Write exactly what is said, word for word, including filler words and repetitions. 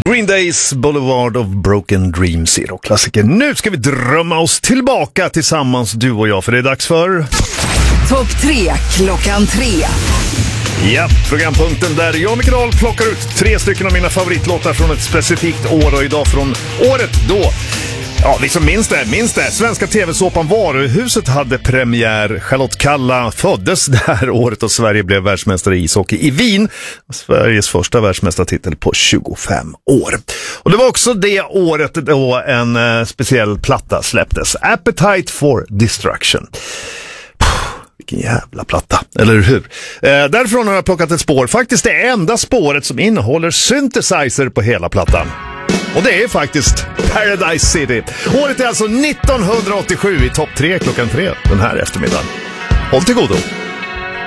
Green Days Boulevard of Broken Dreams är då klassiker. Nu ska vi drömma oss tillbaka tillsammans, du och jag, för det är dags för Topp tre klockan tre. Ja, programpunkten där jag och Mikael plockar ut tre stycken av mina favoritlåtar från ett specifikt år, och idag från året då. Ja, vi som minns det, minns det. Svenska tv-såpan Varuhuset hade premiär. Charlotte Kalla föddes det här året och Sverige blev världsmästare i ishockey i Wien. Sveriges första världsmästartitel på tjugofem år. Och det var också det året då en eh, speciell platta släpptes. Appetite for Destruction. Vilken jävla platta, eller hur? Eh, därifrån har jag plockat ett spår. Faktiskt det enda spåret som innehåller synthesizer på hela plattan. Och det är faktiskt Paradise City. Året är alltså nittonhundraåttiosju i topp tre klockan tre den här eftermiddagen. Håll till godo!